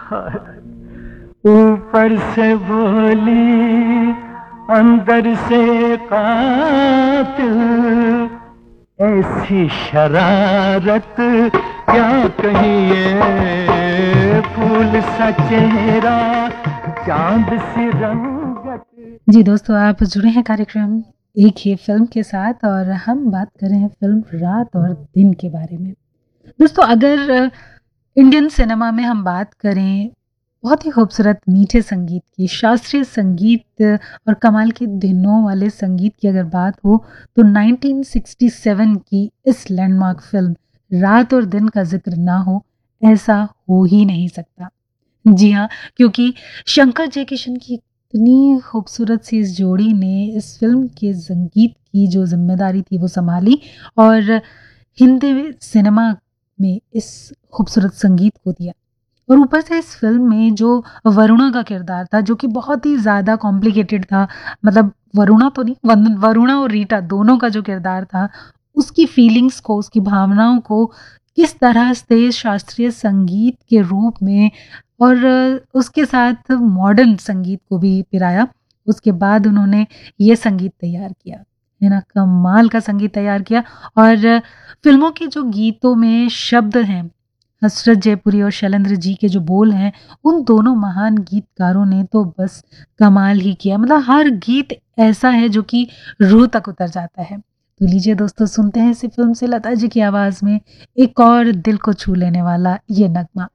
ऊपर से भोली अंदर से कातिल, ऐसी शरारत क्या कहिए, फूल सा चेहरा चांद सी रंगत। जी दोस्तों, आप जुड़े हैं कार्यक्रम एक ही फिल्म के साथ और हम बात कर रहे हैं फिल्म रात और दिन के बारे में। दोस्तों, अगर इंडियन सिनेमा में हम बात करें बहुत ही खूबसूरत मीठे संगीत की, शास्त्रीय संगीत और कमाल के दिनों वाले संगीत की अगर बात हो तो 1967 की इस लैंडमार्क फिल्म रात और दिन का जिक्र ना हो, ऐसा हो ही नहीं सकता। जी हाँ, क्योंकि शंकर जयकिशन की इतनी खूबसूरत सी इस जोड़ी ने इस फिल्म के संगीत की जो जिम्मेदारी थी वो संभाली और हिंदी सिनेमा में इस खूबसूरत संगीत को दिया। और ऊपर से इस फिल्म में जो वरुणा का किरदार था, जो कि बहुत ही ज़्यादा कॉम्प्लिकेटेड था, मतलब वरुणा तो नहीं, वरुणा और रीटा दोनों का जो किरदार था, उसकी फीलिंग्स को, उसकी भावनाओं को किस तरह से शास्त्रीय संगीत के रूप में और उसके साथ मॉडर्न संगीत को भी पिराया। उसके बाद उन्होंने ये संगीत तैयार किया, है ना, कमाल का संगीत तैयार किया। और फिल्मों के जो गीतों में शब्द हैं, हसरत जयपुरी और शैलेंद्र जी के जो बोल हैं, उन दोनों महान गीतकारों ने तो बस कमाल ही किया। मतलब हर गीत ऐसा है जो कि रूह तक उतर जाता है। तो लीजिए दोस्तों, सुनते हैं इसी फिल्म से लता जी की आवाज में एक और दिल को छू लेने वाला ये नगमा।